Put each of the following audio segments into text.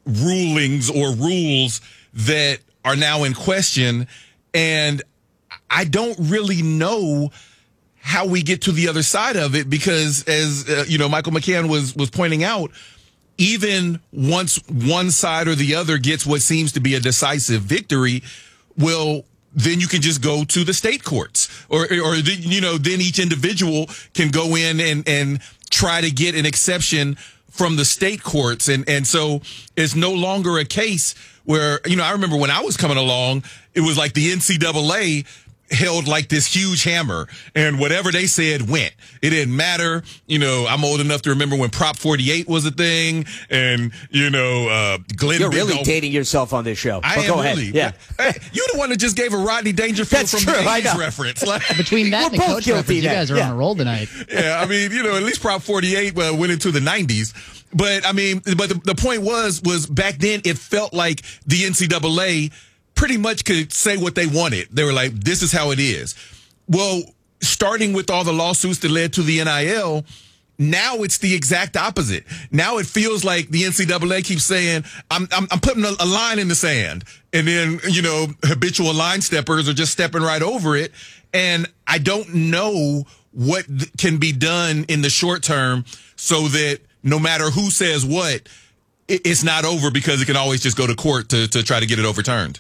rulings or rules that are now in question. And I don't really know how we get to the other side of it because, as Michael McCann was pointing out, even once one side or the other gets what seems to be a decisive victory, well, then you can just go to the state courts or then each individual can go in and try to get an exception from the state courts. And so it's no longer a case where, I remember when I was coming along, it was like the NCAA held like this huge hammer and whatever they said went. It didn't matter. I'm old enough to remember when Prop 48 was a thing and, Glenn. You're really dating yourself on this show. I am go really. ahead. Yeah. Hey, you're the one that just gave a Rodney Dangerfield That's from true, the I 80s know. reference. Between that and the coach reference, you guys are on a roll tonight. Yeah, at least Prop 48 went into the 90s. But, the point was back then it felt like the NCAA pretty much could say what they wanted. They were like, this is how it is. Well, starting with all the lawsuits that led to the NIL, now it's the exact opposite. Now it feels like the NCAA keeps saying, I'm putting a line in the sand. And then, habitual line steppers are just stepping right over it. And I don't know what can be done in the short term so that no matter who says what, it's not over because it can always just go to court to try to get it overturned.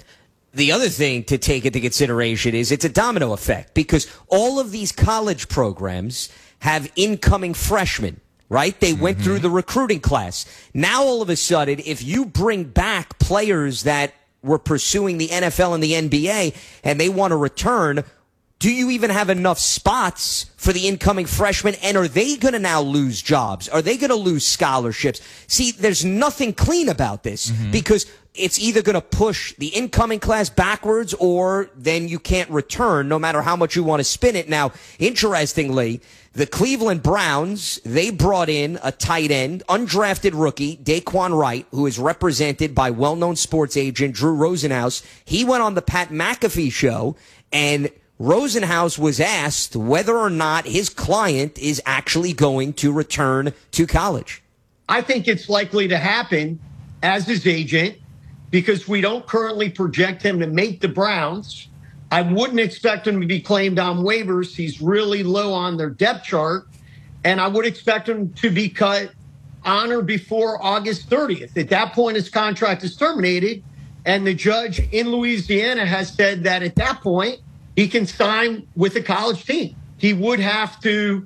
The other thing to take into consideration is it's a domino effect because all of these college programs have incoming freshmen, right? They went through the recruiting class. Now, all of a sudden, if you bring back players that were pursuing the NFL and the NBA and they want to return, do you even have enough spots for the incoming freshmen? And are they going to now lose jobs? Are they going to lose scholarships? See, there's nothing clean about this because it's either going to push the incoming class backwards or then you can't return no matter how much you want to spin it. Now, interestingly, the Cleveland Browns, they brought in a tight end, undrafted rookie, Daquan Wright, who is represented by well-known sports agent Drew Rosenhaus. He went on the Pat McAfee show, and Rosenhaus was asked whether or not his client is actually going to return to college. I think it's likely to happen as his agent because we don't currently project him to make the Browns. I wouldn't expect him to be claimed on waivers. He's really low on their depth chart. And I would expect him to be cut on or before August 30th. At that point, his contract is terminated. And the judge in Louisiana has said that at that point, he can sign with a college team. He would have to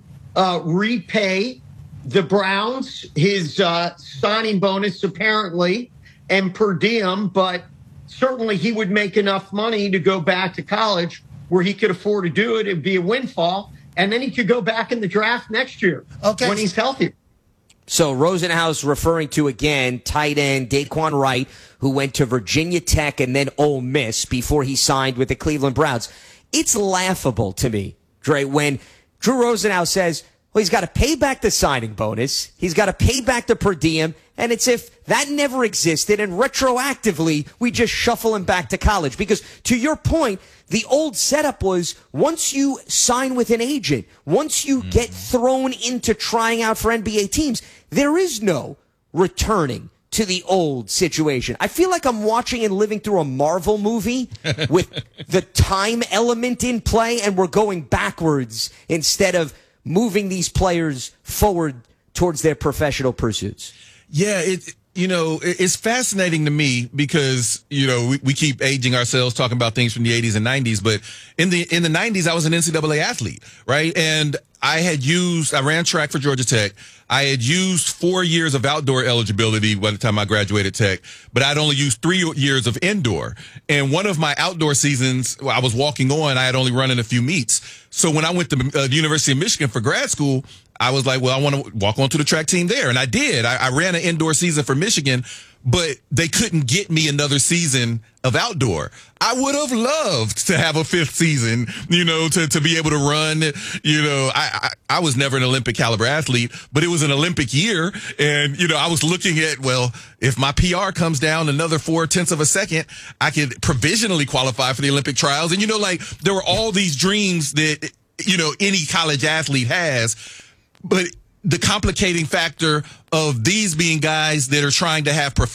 repay the Browns his signing bonus, apparently, and per diem, but certainly he would make enough money to go back to college where he could afford to do it. It'd be a windfall. And then he could go back in the draft next year when he's healthy. So Rosenhaus referring to, again, tight end Daquan Wright, who went to Virginia Tech and then Ole Miss before he signed with the Cleveland Browns. It's laughable to me, Dre, when Drew Rosenhaus says, well, he's got to pay back the signing bonus. He's got to pay back the per diem. And it's if that never existed and retroactively we just shuffle him back to college. Because to your point, the old setup was once you sign with an agent, once you get thrown into trying out for NBA teams, there is no returning to the old situation. I feel like I'm watching and living through a Marvel movie with the time element in play and we're going backwards instead of moving these players forward towards their professional pursuits. Yeah, it's fascinating to me because, we keep aging ourselves talking about things from the 80s and 90s, but in the 90s, I was an NCAA athlete, right? And I ran track for Georgia Tech. I had used 4 years of outdoor eligibility by the time I graduated Tech, but I'd only used 3 years of indoor. And one of my outdoor seasons, I was walking on, I had only run in a few meets. So when I went to the University of Michigan for grad school, I was like, well, I want to walk onto the track team there. And I did. I ran an indoor season for Michigan, but they couldn't get me another season of outdoor. I would have loved to have a fifth season, to be able to run. I was never an Olympic caliber athlete, but it was an Olympic year. And, I was looking at, well, if my PR comes down another 0.4 of a second, I could provisionally qualify for the Olympic trials. And, there were all these dreams that, any college athlete has. But the complicating factor of these being guys that are trying to have